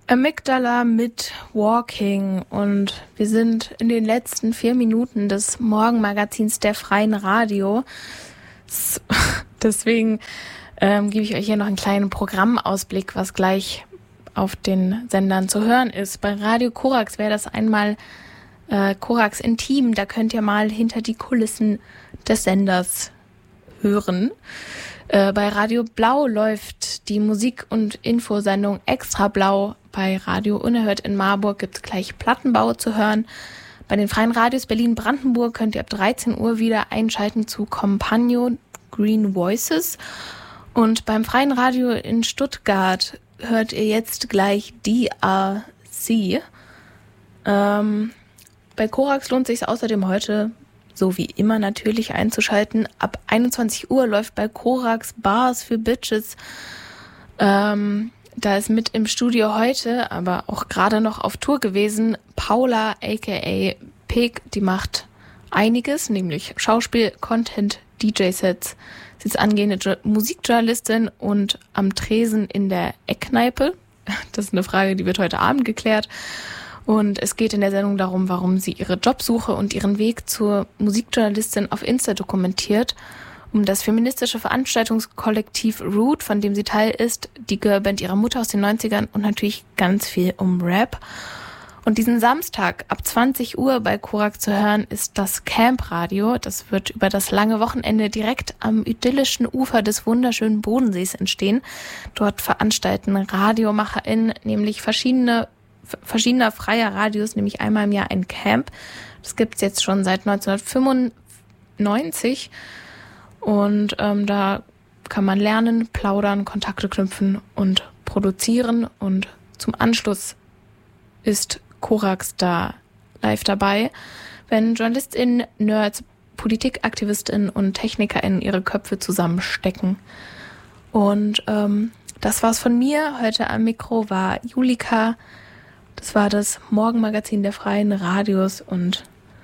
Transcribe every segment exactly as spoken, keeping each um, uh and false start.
Amygdala mit Walking und wir sind in den letzten vier Minuten des Morgenmagazins der Freien Radio. Deswegen ähm, gebe ich euch hier noch einen kleinen Programmausblick, was gleich auf den Sendern zu hören ist. Bei Radio Korax wäre das einmal äh, Korax Intim, da könnt ihr mal hinter die Kulissen des Senders hören. Äh, bei Radio Blau läuft die Musik- und Infosendung Extra Blau. Bei Radio Unerhört in Marburg gibt es gleich Plattenbau zu hören. Bei den Freien Radios Berlin-Brandenburg könnt ihr ab dreizehn Uhr wieder einschalten zu Compagno Green Voices. Und beim Freien Radio in Stuttgart hört ihr jetzt gleich D R C. Ähm, bei Korax lohnt es sich außerdem heute, so wie immer natürlich, einzuschalten. Ab einundzwanzig Uhr läuft bei Korax Bars für Bitches. Ähm, da ist mit im Studio heute, aber auch gerade noch auf Tour gewesen, Paula aka Pig. Die macht einiges, nämlich Schauspiel, Content, D J-Sets. Sie ist angehende jo- Musikjournalistin und am Tresen in der Eckkneipe. Das ist eine Frage, die wird heute Abend geklärt. Und es geht in der Sendung darum, warum sie ihre Jobsuche und ihren Weg zur Musikjournalistin auf Insta dokumentiert. Um das feministische Veranstaltungskollektiv Root, von dem sie Teil ist, die Girlband ihrer Mutter aus den neunzigern und natürlich ganz viel um Rap. Und diesen Samstag ab zwanzig Uhr bei Korax zu hören ist das Camp-Radio. Das wird über das lange Wochenende direkt am idyllischen Ufer des wunderschönen Bodensees entstehen. Dort veranstalten RadiomacherInnen nämlich verschiedene verschiedener freier Radios, nämlich einmal im Jahr ein Camp. Das gibt's jetzt schon seit neunzehnhundertfünfundneunzig. Und ähm, da kann man lernen, plaudern, Kontakte knüpfen und produzieren. Und zum Anschluss ist Korax da live dabei, wenn JournalistInnen, Nerds, PolitikaktivistInnen und TechnikerInnen ihre Köpfe zusammenstecken. Und ähm, das war's von mir. Heute am Mikro war Julika. Das war das Morgenmagazin der Freien Radios und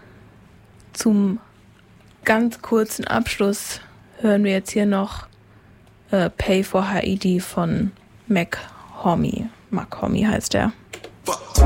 zum ganz kurzen Abschluss hören wir jetzt hier noch äh, Pay for H I D von Mac Homie. Mac Homie heißt der.